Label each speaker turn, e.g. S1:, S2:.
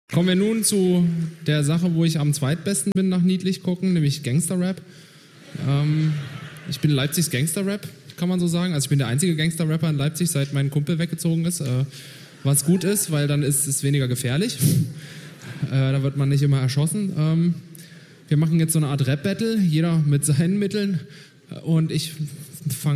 S1: Kommen wir nun zu der Sache, wo ich am zweitbesten bin nach niedlich gucken, nämlich Gangster-Rap. Ich bin Leipzigs Gangster-Rap, kann man so sagen. Also ich bin der einzige Gangster-Rapper in Leipzig, seit mein Kumpel weggezogen ist. Was gut ist, weil dann ist es weniger gefährlich. Da wird man nicht immer erschossen. Wir machen jetzt so eine Art Rap-Battle, jeder mit seinen Mitteln. Und ich fange